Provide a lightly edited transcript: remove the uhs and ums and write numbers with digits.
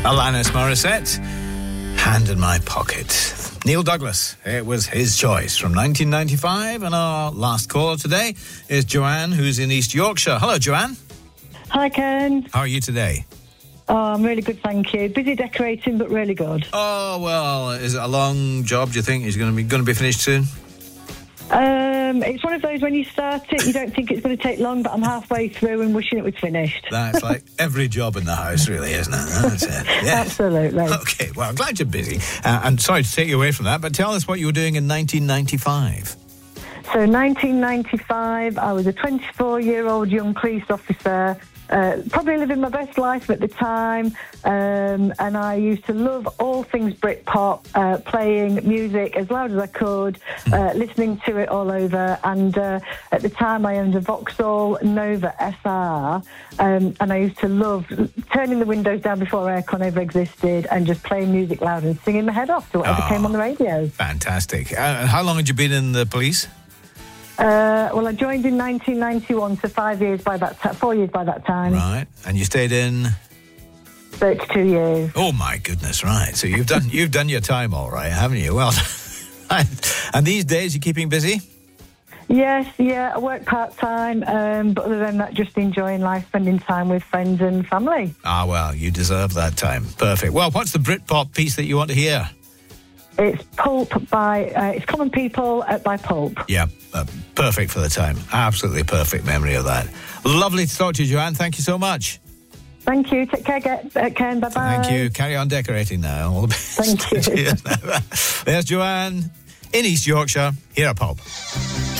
Alanis Morissette, Hand in My Pocket. Neil Douglas, it was his choice from 1995. And our last caller today is Joanne, who's in East Yorkshire. Hello, Joanne. Hi, Ken. How are you today? Oh, I'm really good, thank you. Busy decorating, but really good. Oh, well, is it a long job, do you think? Is it going to be finished soon? It's one of those, when you start it, you don't think it's going to take long, but I'm halfway through and wishing it was finished. That's like every job in the house, really, isn't it? That's it. Yes. Absolutely. Okay, well, I'm glad you're busy. I'm sorry to take you away from that, but tell us what you were doing in 1995. So, 1995, I was a 24-year-old young police officer, probably living my best life at the time, and I used to love all things Britpop, playing music as loud as I could, listening to it all over, and at the time I owned a Vauxhall Nova SR, and I used to love turning the windows down before aircon ever existed and just playing music loud and singing my head off to whatever came on the radio. Fantastic. How long had you been in the police? Well, I joined in 1991, so 4 years by that time. Right, and you stayed in 32 years. Oh my goodness! Right, so you've done your time all right, haven't you? Well, and these days you're keeping busy. Yes, I work part-time, but other than that, just enjoying life, spending time with friends and family. Ah, well, you deserve that time. Perfect. Well, what's the Britpop piece that you want to hear? It's Pulp it's Common People by Pulp. Yeah, perfect for the time. Absolutely perfect memory of that. Lovely to talk to you, Joanne. Thank you so much. Thank you. Take care, Ken. Bye-bye. Thank you. Carry on decorating now. All the best. Thank you. There's Joanne in East Yorkshire. Here at Pulp.